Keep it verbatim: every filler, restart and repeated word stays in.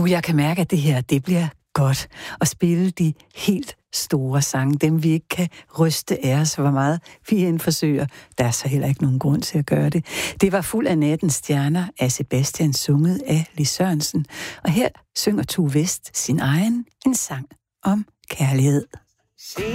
Uh, jeg kan mærke, at det her, det bliver godt. At spille de helt store sange, dem vi ikke kan ryste af os, hvor meget vi end forsøger. Der er så heller ikke nogen grund til at gøre det. Det var Fuld af nattens stjerner af Sebastian, sunget af Lis Sørensen. Og her synger Tue West sin egen en sang om kærlighed.